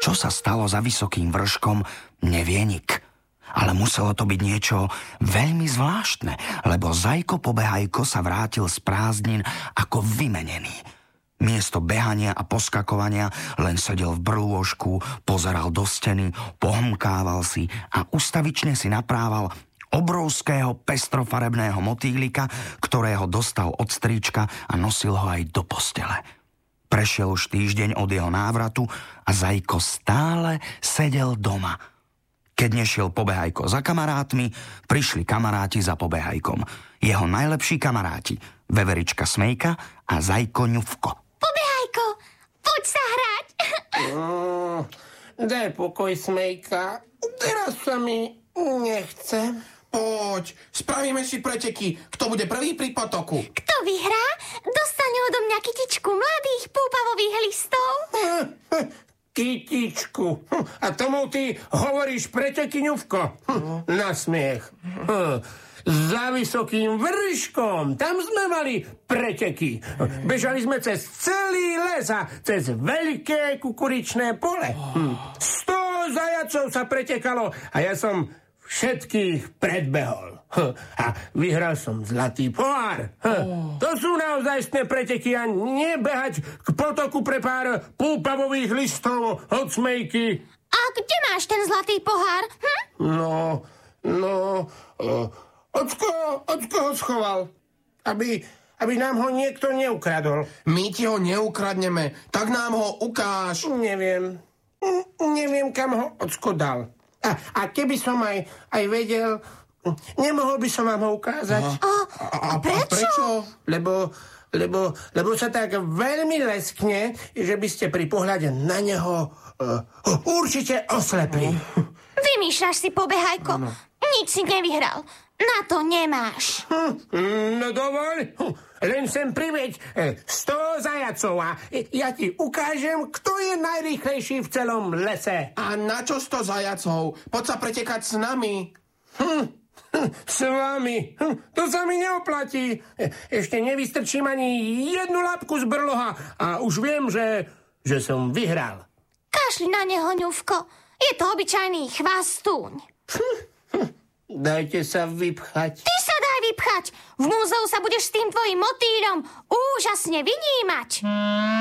Čo sa stalo za vysokým vrškom, nevie nik. Ale muselo to byť niečo veľmi zvláštne, lebo Zajko Pobehajko sa vrátil z prázdnin ako vymenený. Miesto behania a poskakovania len sedel v brlôžku, pozeral do steny, pohmkával si a ustavične si naprával obrovského pestrofarebného motýlika, ktorého dostal od strýčka a nosil ho aj do postele. Prešiel už týždeň od jeho návratu a Zajko stále sedel doma. Keď nešiel Pobehajko za kamarátmi, prišli kamaráti za Pobehajkom. Jeho najlepší kamaráti, Veverička Smejka a Zajko Ňufko. Pobehajko, poď sa hrať. Daj pokoj, Smejka. Teraz sa mi nechce. Poď, spravíme si preteky. Kto bude prvý pri potoku? Kto vyhrá, dostane odo mňa kytičku mladých púpavových listov. Kytičku. A tomu ty hovoríš preteky, Ňufko? Na smiech. Za vysokým vrškom. Tam sme mali preteky. Bežali sme cez celý les a cez veľké kukuričné pole. 100 zajacov sa pretekalo a ja som všetkých predbehol. A vyhral som zlatý pohár. To sú naozajstné preteky a nebehať k potoku pre pár púpavových listov od Smejky. A kde máš ten zlatý pohár? Ocko ho schoval, aby nám ho niekto neukradol. My ti ho neukradneme, tak nám ho ukáž. Neviem, kam ho ocko dal. A keby som aj vedel, nemohol by som vám ho ukázať. A prečo? Lebo sa tak veľmi leskne, že by ste pri pohľade na neho určite oslepli. Vymýšľaš si, Pobehajko. Nič si nevyhral. Na to nemáš. No dovoľ, len sem priveď 100 zajacov a ja ti ukážem, kto je najrýchlejší v celom lese. A na čo 100 zajacov? Poď sa pretekať s nami. S vami. To sa mi neoplatí. Ešte nevystrčím ani jednu labku z brloha a už viem, že som vyhral. Kašli na neho, Ňufko. Je to obyčajný chvastúň. Dajte sa vypchať. Ty sa daj vypchať. V múzeu sa budeš s tým tvojim motýľom úžasne vynímať.